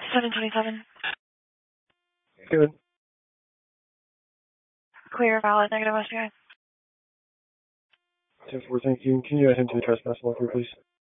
727. Good. Clear, valid, negative SCI. 10-4, thank you. Can you add him to the trespass walk here, please?